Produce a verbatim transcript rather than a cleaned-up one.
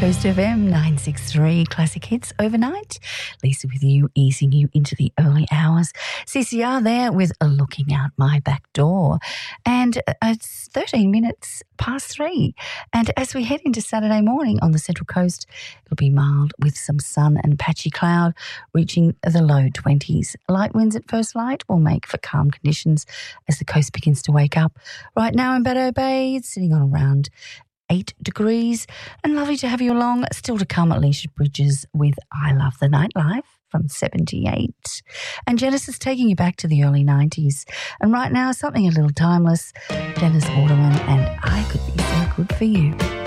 Coast F M nine six three Classic Hits overnight. Lisa with you, easing you into the early hours. C C R there with Looking Out My Back Door. And it's thirteen minutes past three. And as we head into Saturday morning on the Central Coast, it'll be mild with some sun and patchy cloud, reaching the low twenties. Light winds at first light will make for calm conditions as the coast begins to wake up. Right now in Baddo Bay, it's sitting on around eight degrees, and lovely to have you along. Still to come, Alicia Bridges with I Love the Nightlife from seventy-eight. And Genesis taking you back to the early nineties. And right now, something a little timeless, Dennis Waterman and I Could Be So Good For You.